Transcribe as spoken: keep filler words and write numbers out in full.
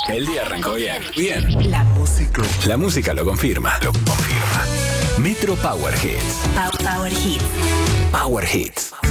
El día arrancó bien. Bien. La música. La música lo confirma. Lo confirma. Metro Power Hits. Power Hits. Power Hits.